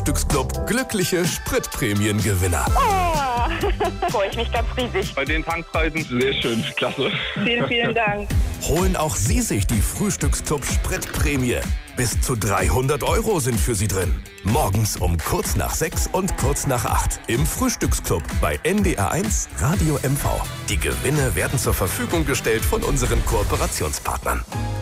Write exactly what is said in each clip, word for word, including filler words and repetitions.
Frühstücksclub glückliche Spritprämiengewinner. Oh, freue ich mich ganz riesig. Bei den Tankpreisen sehr schön, klasse. Vielen, vielen Dank. Holen auch Sie sich die Frühstücksclub Spritprämie. Bis zu dreihundert Euro sind für Sie drin. Morgens um kurz nach sechs und kurz nach acht im Frühstücksclub bei N D R eins Radio M V. Die Gewinne werden zur Verfügung gestellt von unseren Kooperationspartnern.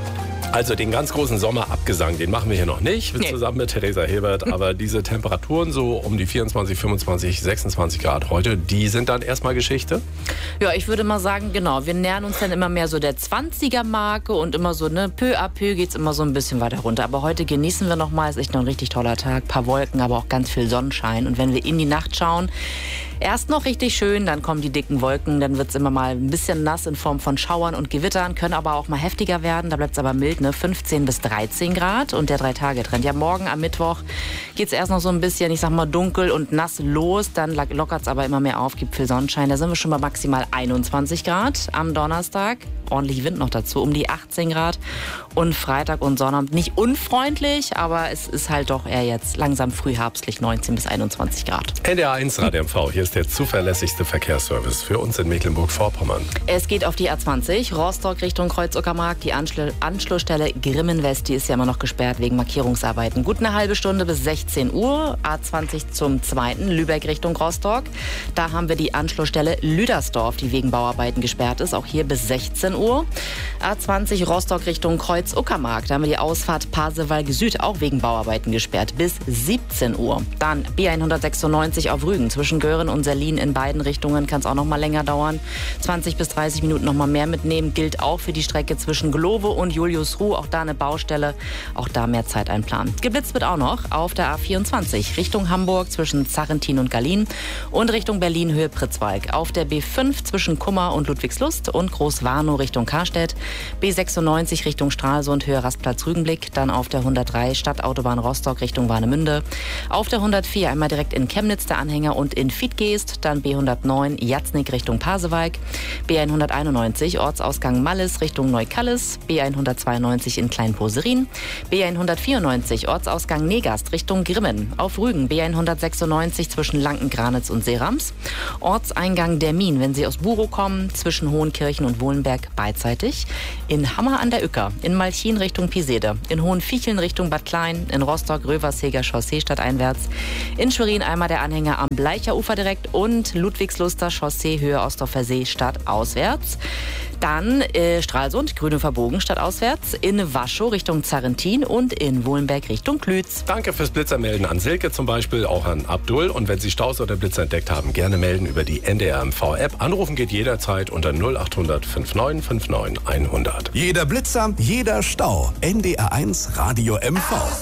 Also den ganz großen Sommerabgesang, den machen wir hier noch nicht, nee. zusammen mit Theresa Hilbert. Aber diese Temperaturen so um die vierundzwanzig, fünfundzwanzig, sechsundzwanzig Grad heute, die sind dann erstmal Geschichte? Ja, ich würde mal sagen, genau. Wir nähern uns dann immer mehr so der zwanziger-Marke und immer so, ne, peu à peu geht's immer so ein bisschen weiter runter. Aber heute genießen wir noch mal, ist echt noch ein richtig toller Tag. Paar Wolken, aber auch ganz viel Sonnenschein. Und wenn wir in die Nacht schauen, erst noch richtig schön, dann kommen die dicken Wolken, dann wird's immer mal ein bisschen nass in Form von Schauern und Gewittern, können aber auch mal heftiger werden, da bleibt's aber mild, ne? fünfzehn bis dreizehn Grad und der Drei-Tage-Trend. Ja, morgen am Mittwoch geht's erst noch so ein bisschen, ich sag mal, dunkel und nass los, dann lockert's aber immer mehr auf, gibt viel Sonnenschein, da sind wir schon bei maximal einundzwanzig Grad am Donnerstag, ordentlich Wind noch dazu, um die achtzehn Grad und Freitag und Sonnabend nicht unfreundlich, aber es ist halt doch eher jetzt langsam frühherbstlich, neunzehn bis einundzwanzig Grad. N D R eins Radio M V, hier ist der zuverlässigste Verkehrsservice für uns in Mecklenburg-Vorpommern. Es geht auf die A zwanzig, Rostock Richtung Kreuz-Uckermark. Die Anschl- Anschlussstelle Grimmen-West, die ist ja immer noch gesperrt wegen Markierungsarbeiten. Gut eine halbe Stunde bis sechzehn Uhr. A zwanzig zum zweiten, Lübeck Richtung Rostock. Da haben wir die Anschlussstelle Lüdersdorf, die wegen Bauarbeiten gesperrt ist. Auch hier bis sechzehn Uhr. A zwanzig Rostock Richtung Kreuz-Uckermark. Da haben wir die Ausfahrt Pasewalk Süd auch wegen Bauarbeiten gesperrt bis siebzehn Uhr. Dann B hundertsechsundneunzig auf Rügen zwischen Göhren und Berlin in beiden Richtungen kann es auch noch mal länger dauern. zwanzig bis dreißig Minuten noch mal mehr mitnehmen. Gilt auch für die Strecke zwischen Glowe und Juliusruh. Auch da eine Baustelle. Auch da mehr Zeit einplanen. Geblitzt wird auch noch auf der A vierundzwanzig Richtung Hamburg zwischen Zarrentin und Gallien und Richtung Berlin Höhe Pritzwalk. Auf der B fünf zwischen Kummer und Ludwigslust und Großwarnow Richtung Karstedt. B sechsundneunzig Richtung Stralsund Höhe Rastplatz Rügenblick. Dann auf der hundertdrei Stadtautobahn Rostock Richtung Warnemünde. Auf der hundertvier einmal direkt in Chemnitz der Anhänger und in Fiedgest. Dann B hundertneun Jatznik Richtung Pasewalk, B hunderteinundneunzig Ortsausgang Mallis Richtung Neukallis, B hundertzweiundneunzig in Kleinposerin, B hundertvierundneunzig Ortsausgang Negast Richtung Grimmen, auf Rügen B hundertsechsundneunzig zwischen Lanken-Granitz und Seerams, Ortseingang Dermin, wenn Sie aus Burow kommen, zwischen Hohenkirchen und Wohlenberg beidseitig, in Hammer an der Uecker, in Malchin Richtung Pisede, in Hohenviecheln Richtung Bad Klein, in Rostock Röversheger Chaussee stadteinwärts, in Schwerin einmal der Anhänger am Bleicher Ufer direkt und Ludwigsluster Chaussee Höhe Ostdorfer See stadtauswärts. Dann äh, Stralsund, Grünhofer Bogen stadtauswärts, in Waschow Richtung Zarrentin und in Wohlenberg Richtung Klütz. Danke fürs Blitzermelden an Silke zum Beispiel, auch an Abdul. Und wenn Sie Staus oder Blitzer entdeckt haben, gerne melden über die N D R M V-App. Anrufen geht jederzeit unter null achthundert neunundfünfzig neunundfünfzig hundert. Jeder Blitzer, jeder Stau. N D R eins Radio M V.